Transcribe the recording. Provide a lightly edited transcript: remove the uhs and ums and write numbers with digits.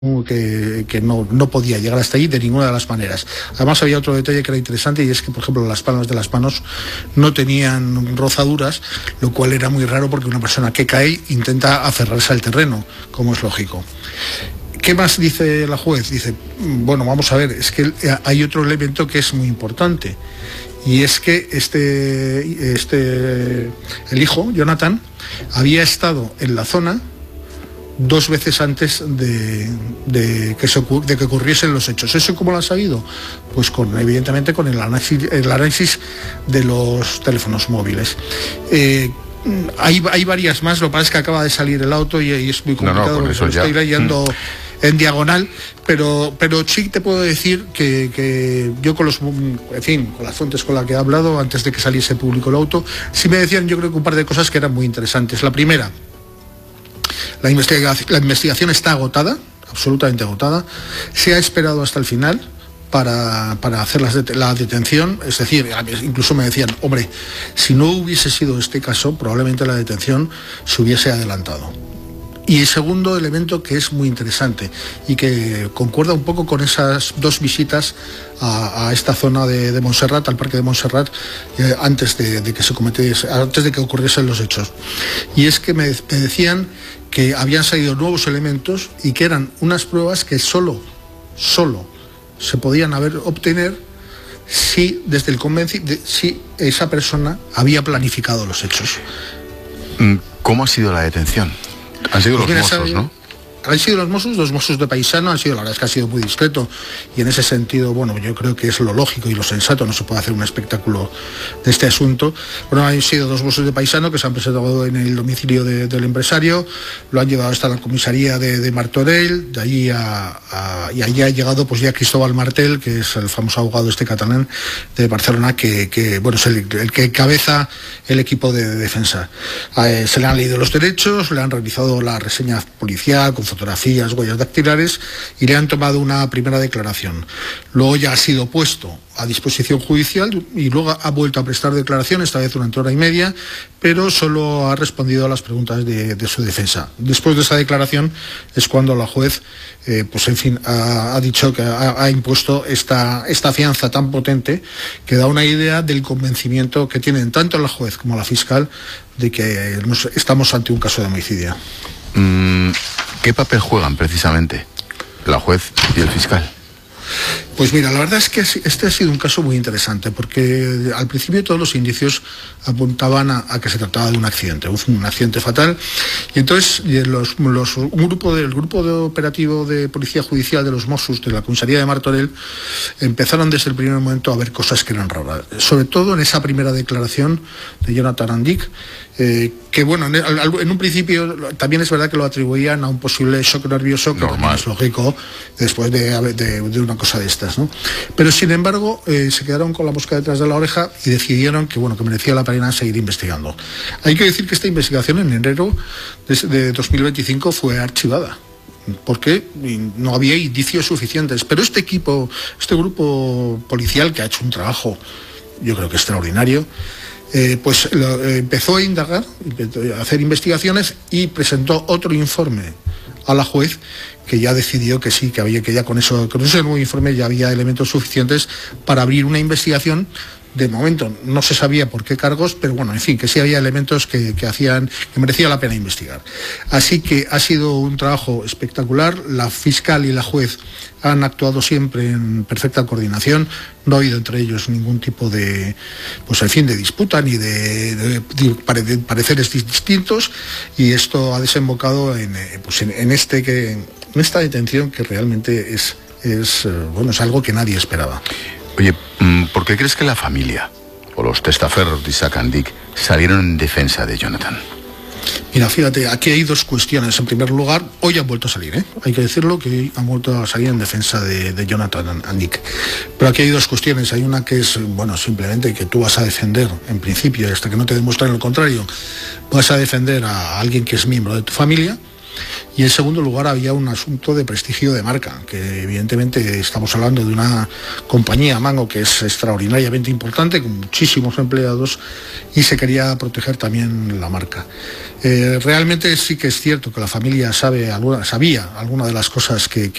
que no podía llegar hasta ahí de ninguna de las maneras. Además había otro detalle que era interesante, y es que, por ejemplo, las palmas de las manos no tenían rozaduras, lo cual era muy raro porque una persona que cae intenta aferrarse al terreno, como es lógico. ¿Qué más dice la juez? Dice, bueno, vamos a ver, es que hay otro elemento que es muy importante, y es que el hijo, Jonathan, había estado en la zona 2 veces antes de que ocurriesen los hechos. ¿Eso cómo lo ha sabido? Pues evidentemente con el análisis de los teléfonos móviles. Hay varias más, lo que pasa es que acaba de salir el auto y es muy complicado, porque lo estoy leyendo en diagonal, pero sí te puedo decir que yo con las fuentes con las que he hablado antes de que saliese público el auto, sí me decían, yo creo que un par de cosas que eran muy interesantes. La primera, la investigación está agotada, absolutamente agotada. Se ha esperado hasta el final para hacer la detención. Es decir, incluso me decían, hombre, si no hubiese sido este caso, probablemente la detención se hubiese adelantado. Y el segundo elemento que es muy interesante y que concuerda un poco con esas 2 visitas a esta zona de Montserrat, al parque de Montserrat, antes de que ocurriesen los hechos. Y es que me decían que habían salido nuevos elementos y que eran unas pruebas que solo se podían obtener si si esa persona había planificado los hechos. ¿Cómo ha sido la detención? Han sido los Mossos, ¿no? Han sido los Mossos de paisano, la verdad es que ha sido muy discreto, y en ese sentido, bueno, yo creo que es lo lógico y lo sensato, no se puede hacer un espectáculo de este asunto. Bueno, han sido 2 Mossos de paisano que se han presentado en el domicilio del empresario, lo han llevado hasta la comisaría de Martorell, de allí y allí ha llegado pues ya Cristóbal Martel, que es el famoso abogado catalán de Barcelona, que bueno, es el que encabeza el equipo de defensa. Se le han leído los derechos, le han realizado la reseña policial con fotografías, huellas dactilares, y le han tomado una primera declaración. Luego ya ha sido puesto a disposición judicial y luego ha vuelto a prestar declaración, esta vez durante 1 hora y media, pero solo ha respondido a las preguntas de su defensa. Después de esa declaración es cuando la juez ha dicho que ha impuesto esta fianza tan potente, que da una idea del convencimiento que tienen tanto la juez como la fiscal de que estamos ante un caso de homicidio. ¿Qué papel juegan precisamente la juez y el fiscal? Pues mira, la verdad es que este ha sido un caso muy interesante, porque al principio todos los indicios apuntaban a que se trataba de un accidente fatal, y entonces el grupo de operativo de policía judicial de los Mossos de la comisaría de Martorell empezaron desde el primer momento a ver cosas que eran raras, sobre todo en esa primera declaración de Jonathan Andik, que bueno, en un principio también es verdad que lo atribuían a un posible shock nervioso, que también es lógico después de una cosa de estas, ¿no? Pero sin embargo se quedaron con la mosca detrás de la oreja y decidieron que merecía la pena seguir investigando. Hay que decir que esta investigación en enero de 2025 fue archivada, porque no había indicios suficientes, pero este grupo policial, que ha hecho un trabajo, yo creo que extraordinario, empezó a indagar, a hacer investigaciones, y presentó otro informe a la juez, que ya decidió que sí, que ya con ese nuevo informe ya había elementos suficientes para abrir una investigación. De momento no se sabía por qué cargos, pero bueno, en fin, que sí había elementos que merecía la pena investigar. Así que ha sido un trabajo espectacular. La fiscal y la juez han actuado siempre en perfecta coordinación. No ha habido entre ellos ningún tipo de disputa ni de pareceres distintos, y esto ha desembocado en esta detención, que realmente es algo que nadie esperaba. Oye, ¿por qué crees que la familia o los testaferros de Isaac Andik salieron en defensa de Jonathan? Mira, fíjate, aquí hay 2 cuestiones. En primer lugar, hoy han vuelto a salir, hay que decirlo, que han vuelto a salir en defensa de Jonathan Andik. Pero aquí hay 2 cuestiones. Hay una que es, simplemente que tú vas a defender, en principio, hasta que no te demuestren lo contrario, vas a defender a alguien que es miembro de tu familia. Y en segundo lugar había un asunto de prestigio de marca, que evidentemente estamos hablando de una compañía, Mango, que es extraordinariamente importante, con muchísimos empleados, y se quería proteger también la marca. Realmente sí que es cierto que la familia sabía algunas de las cosas que